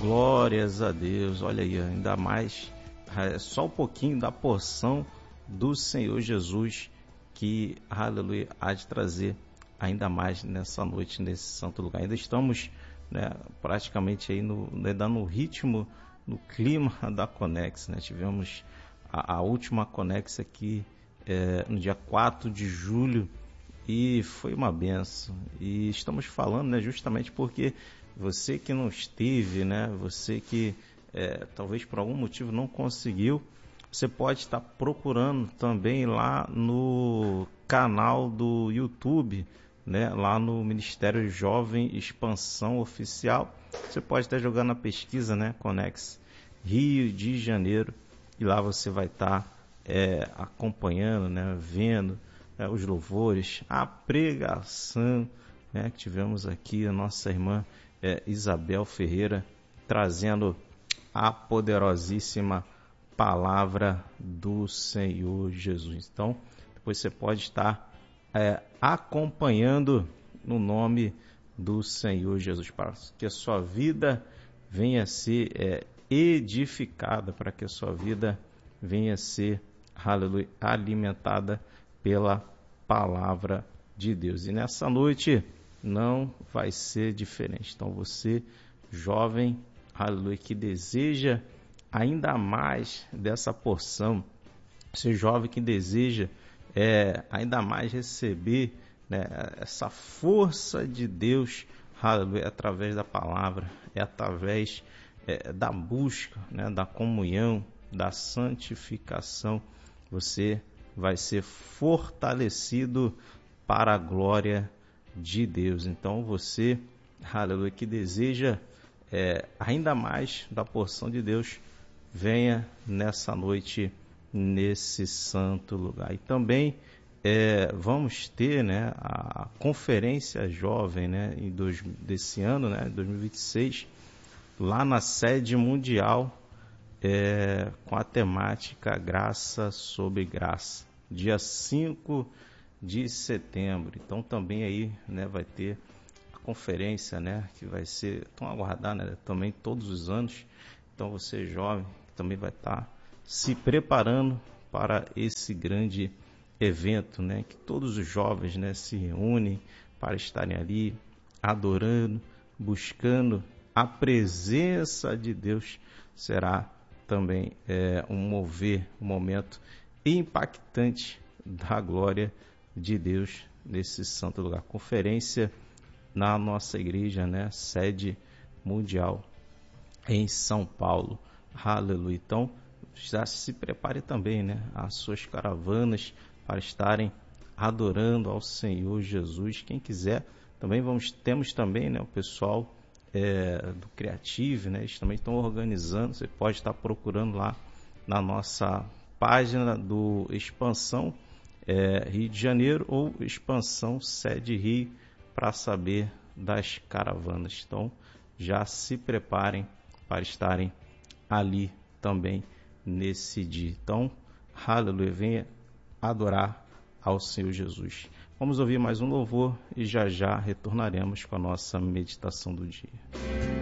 Glórias a Deus. Olha aí, ainda mais, só um pouquinho da porção do Senhor Jesus que, aleluia, há de trazer ainda mais nessa noite, nesse santo lugar. Ainda estamos, né, praticamente aí ainda no ritmo, no clima da Conex, né? Tivemos a última Conex aqui no dia 4 de julho e foi uma benção. E estamos falando, né, justamente porque você que não esteve, né, você que talvez por algum motivo não conseguiu, você pode estar procurando também lá no canal do YouTube, né, lá no Ministério Jovem Expansão Oficial. Você pode estar jogando a pesquisa, né, Conex Rio de Janeiro, e lá você vai estar acompanhando, né, vendo os louvores, a pregação, né, que tivemos aqui, a nossa irmã Isabel Ferreira trazendo a poderosíssima palavra do Senhor Jesus. Então, depois você pode estar acompanhando no nome do Senhor Jesus, para que a sua vida venha a ser edificada, para que a sua vida venha a ser, aleluia, alimentada pela palavra de Deus. E nessa noite não vai ser diferente. Então você, jovem, aleluia, que deseja ainda mais dessa porção, você jovem que deseja ainda mais receber, né, essa força de Deus, aleluia, através da palavra, através da busca, né, da comunhão, da santificação, você vai ser fortalecido para a glória de Deus. Então você, aleluia, que deseja ainda mais da porção de Deus, venha nessa noite nesse santo lugar. E também vamos ter, né, a conferência jovem, né, desse ano, né, 2026, lá na sede mundial, com a temática Graça sobre Graça, dia 5 de setembro. Então também aí, né, vai ter a conferência, né, que vai ser tão aguardada, né, também todos os anos. Então você, jovem, também vai estar se preparando para esse grande evento, né, que todos os jovens, né, se reúnem para estarem ali adorando, buscando a presença de Deus. Será também um mover, um momento impactante da glória de Deus nesse santo lugar. Conferência na nossa igreja, né, sede mundial em São Paulo. Aleluia. Então, já se prepare também, né, as suas caravanas para estarem adorando ao Senhor Jesus. Quem quiser, também temos também, né, o pessoal do Creative, né, eles também estão organizando. Você pode estar procurando lá na nossa página do Expansão Rio de Janeiro ou Expansão Sede Rio para saber das caravanas. Então, já se preparem para estarem ali também nesse dia. Então, aleluia, venha adorar ao Senhor Jesus. Vamos ouvir mais um louvor e já já retornaremos com a nossa meditação do dia.